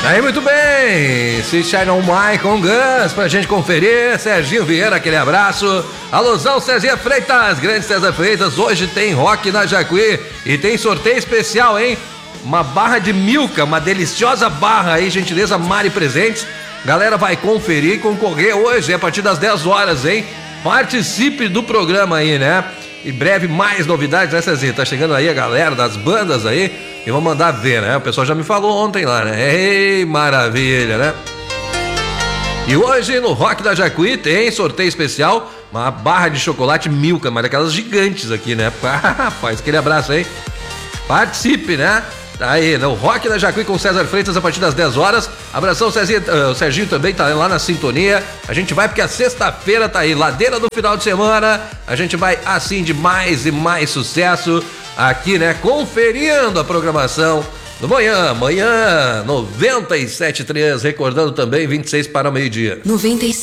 Aí, muito bem, se Shine On My com Guns pra gente conferir. Serginho Vieira, aquele abraço. Alusão, Cezinha Freitas, grande César Freitas. Hoje tem rock na Jacuí e tem sorteio especial, hein? Uma barra de Milka, uma deliciosa barra aí, gentileza Mari Presentes. Galera vai conferir e concorrer hoje, a partir das 10 horas, hein? Participe do programa aí, né? Em breve mais novidades, né, Cezinha? Tá chegando aí a galera das bandas aí. E vou mandar ver, né? O pessoal já me falou ontem lá, né? Ei, maravilha, né? E hoje no Rock da Jacuí tem sorteio especial, uma barra de chocolate Milka, mas daquelas gigantes aqui, né? Rapaz, aquele abraço aí. Participe, né? Tá aí, né? O Rock da Jacuí com César Freitas a partir das 10 horas. Abração, Cezinha, o Serginho também tá lá na sintonia. A gente vai porque a sexta-feira tá aí, ladeira do final de semana. A gente vai assim de mais e mais sucesso aqui, né? Conferindo a programação do manhã 97.3, recordando também 26 para o meio-dia. 96